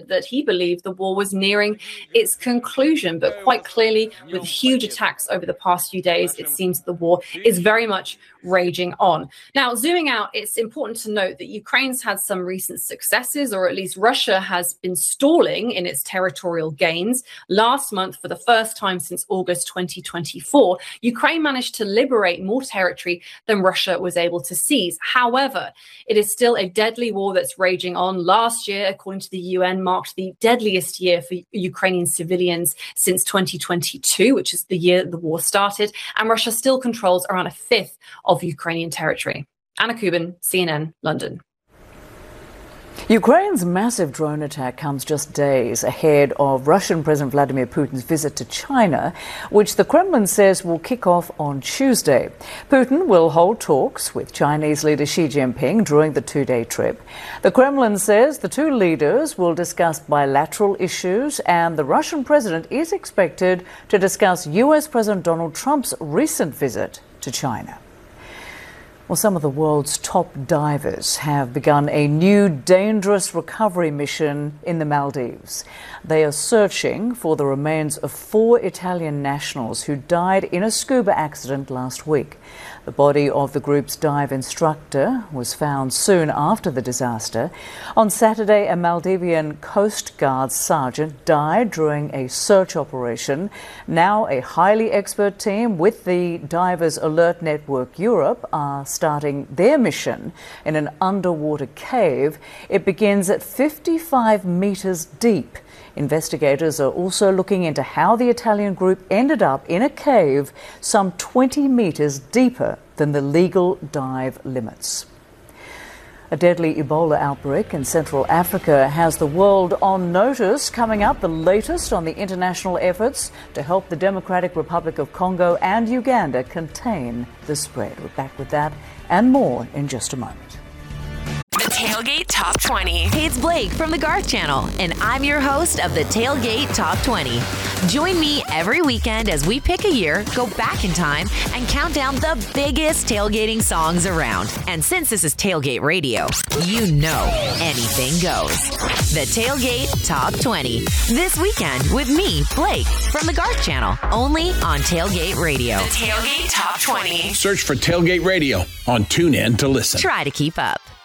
that he believed the war was nearing its conclusion. But quite clearly, with huge attacks over the past few days, it seems that the war is very much raging on. Now, zooming out, it's important to note that Ukraine's had some recent successes, or at least Russia has been stalling in its territorial gains. Last month, for the first time since August 2024, Ukraine managed to liberate more territory than Russia was able to seize. However, it is still a deadly war that's raging on. Last year, according to the UN, marked the deadliest year for Ukrainian civilians since 2022, which is the year the war started, and Russia still controls around a fifth of Ukrainian territory. Anna Kubin, CNN, London. Ukraine's massive drone attack comes just days ahead of Russian President Vladimir Putin's visit to China, which the Kremlin says will kick off on Tuesday. Putin will hold talks with Chinese leader Xi Jinping during the two-day trip. The Kremlin says the two leaders will discuss bilateral issues, and the Russian president is expected to discuss US President Donald Trump's recent visit to China. Well, some of the world's top divers have begun a new dangerous recovery mission in the Maldives. They are searching for the remains of 4 Italian nationals who died in a scuba accident last week. The body of the group's dive instructor was found soon after the disaster. On Saturday, a Maldivian Coast Guard sergeant died during a search operation. Now, a highly expert team with the Divers Alert Network Europe are starting their mission in an underwater cave. It begins at 55 meters deep. Investigators are also looking into how the Italian group ended up in a cave some 20 meters deeper than the legal dive limits. A deadly Ebola outbreak in Central Africa has the world on notice. Coming up, the latest on the international efforts to help the Democratic Republic of Congo and Uganda contain the spread. We're back with that and more in just a moment. The Tailgate Top 20. Hey, it's Blake from the Garth Channel, and I'm your host of the Tailgate Top 20. Join me every weekend as we pick a year, go back in time, and count down the biggest tailgating songs around. And since this is Tailgate Radio, you know anything goes. The Tailgate Top 20. This weekend with me, Blake, from the Garth Channel, only on Tailgate Radio. The Tailgate Top 20. Search for Tailgate Radio on TuneIn to listen. Try to keep up.